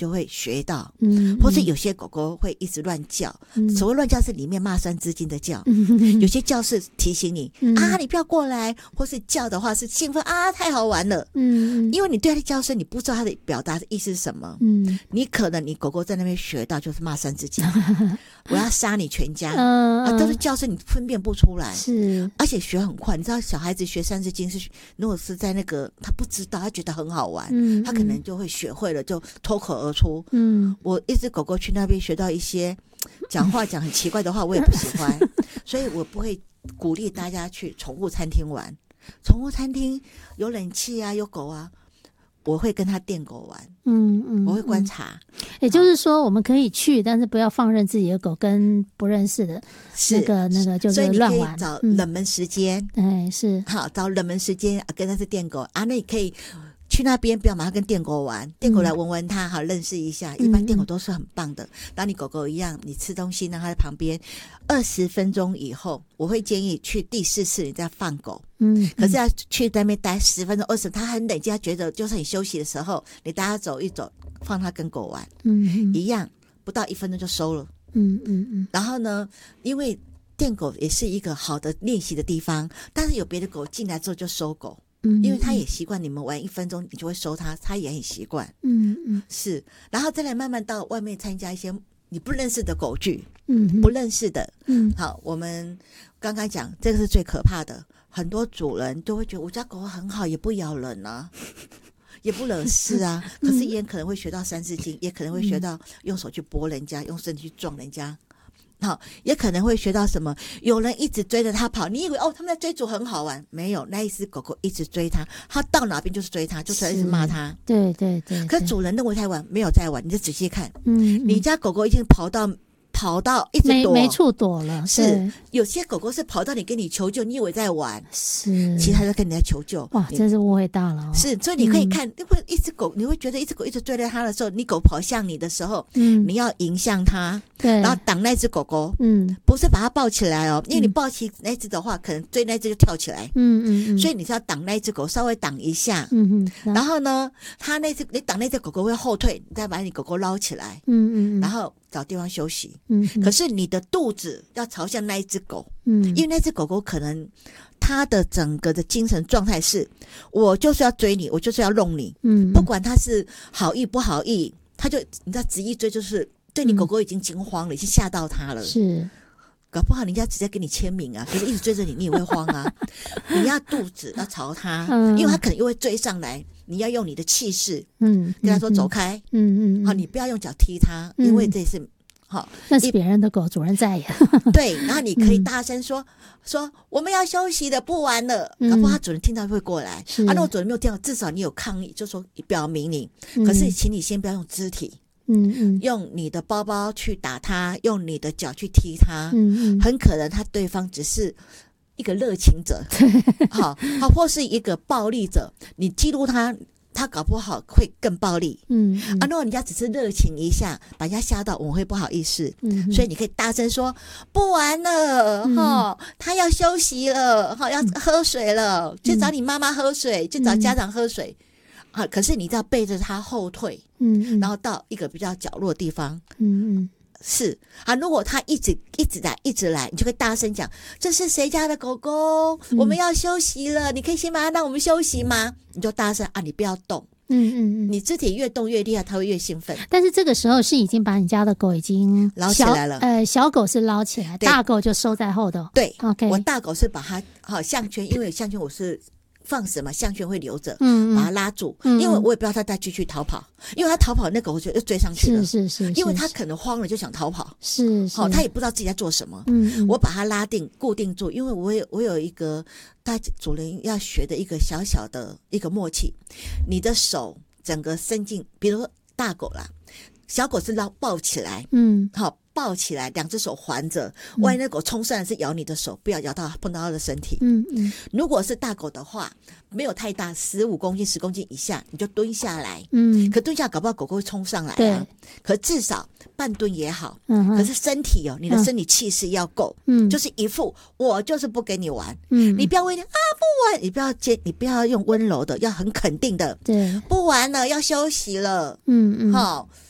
就会学到，或是有些狗狗会一直乱叫，所谓乱叫是里面骂三字经的叫，有些叫是提醒你啊，你不要过来，或是叫的话是兴奋啊，太好玩了，因为你对它的叫声，你不知道它的表达的意思是什么，你可能你狗狗在那边学到就是骂三字经，我要杀你全家，都是叫声你分辨不出来， 是， 而且学很快，你知道小孩子学三字经是，如果是在那个他不知道，他觉得很好玩，他可能就会学会了，就脱口而出。我一只狗狗去那边学到一些讲话讲很奇怪的话，我也不喜欢，所以我不会鼓励大家去宠物餐厅玩。宠物餐厅有冷气啊，有狗啊，我会跟他电狗玩，我会观察。 也就是说，我们可以去，但是不要放任自己的狗跟不认识的那个就是乱玩。 所以你可以找冷门时间， 是好找冷门时间跟他是电狗啊，那你可以去那边，不要马上跟电狗玩，电狗来闻闻它，好认识一下。一般电狗都是很棒的，当你狗狗一样，你吃东西让它在旁边，20分钟以后，我会建议去第4次你再放狗。可是要去那边待10分钟、20，它很冷静，它觉得就是你休息的时候，你带它走一走，放它跟狗玩，一样不到1分钟就收了。然后呢，因为电狗也是一个好的练习的地方，但是有别的狗进来之后就收狗。因为他也习惯你们玩1分钟你就会收他，他也很习惯。是，然后再来慢慢到外面参加一些你不认识的狗聚，不认识的。好，我们刚刚讲这个是最可怕的，很多主人都会觉得我家狗很好，也不咬人啊，也不惹事啊，可是也可能会学到三字经，也可能会学到用手去拨人家，用身体去撞人家。好，也可能会学到什么？有人一直追着他跑，你以为他们在追逐很好玩？没有，那一只狗狗一直追他，他到哪边就是追他，就是一直骂他。 对。 可是主人认为在玩，没有在玩，你就仔细看，你家狗狗已经跑到一直躲， 没处躲了。 是，有些狗狗是跑到你跟你求救，你以为在玩， 是， 其实它在跟你在求救。 哇，真是误会大了。 是，所以你可以看，一只狗，你会觉得一只狗一直追着它的时候，你狗跑向你的时候，你要迎向它， 对， 然后挡那只狗狗，不是把它抱起来哦，因为你抱起那只的话，可能追那只就跳起来，所以你是要挡那只狗，稍微挡一下，然后呢，你挡那只狗狗会后退，你再把你狗狗捞起来，然后找地方休息，可是你的肚子要朝向那一只狗，因为那只狗狗可能它的整个的精神状态是，我就是要追你，我就是要弄你，不管它是好意不好意，它就你知道执意追，就是对你狗狗已经惊慌了，已经吓到它了， 是。 搞不好人家直接给你签名啊，可是一直追着你，你也会慌啊。你要肚子要朝他，因为他可能又会追上来，你要用你的气势，跟他说走开，好，你不要用脚踢他，因为这是好， 那是别人的狗，主人在呀。 对，然后你可以大声说我们要休息了，不玩了。搞不好他主人听到会过来，如果主人没有听到，至少你有抗议，就说表明你。可是请你先不要用肢体。用你的包包去打他，用你的脚去踢他，很可能他对方只是一个热情者，好，或是一个暴力者，你激怒他搞不好会更暴力。如果人家只是热情一下，把人家吓到，我们会不好意思。所以你可以大声说不玩了，他要休息了，要喝水了，去找你妈妈喝水，去找家长喝水。可是你要背着他后退，然后到一个比较角落的地方，是啊。如果他一直来，你就可以大声讲：“这是谁家的狗狗？我们要休息了，你可以先把它让我们休息吗？”你就大声啊，你不要动。你肢体越动越厉害，它会越兴奋。 但是这个时候是已经把你家的狗已经捞起来了。 小狗是捞起来，大狗就收在后头。 对 ，OK。 我大狗是把它项圈，因为项圈我是。放什么项圈会留着，把它拉住，因为我也不知道它再继续逃跑，因为它逃跑那狗就追上去了，是，因为它可能慌了就想逃跑， 是， 它也不知道自己在做什么，我把它固定住，因为我有一个大主人要学的一个小小的一个默契，你的手整个伸进，比如说大狗啦，小狗是抱起来，好。抱起来，2只手环着，万一那狗冲上来是咬你的手，不要碰到它的身体。如果是大狗的话，没有太大，15公斤、10公斤以下，你就蹲下来。可蹲下搞不好狗狗会冲上来啊。可至少半蹲也好。可是身体你的身体气势要够。就是一副我就是不跟你玩。你不要问不玩，你不要用温柔的，要很肯定的。对，不玩了，要休息了。好。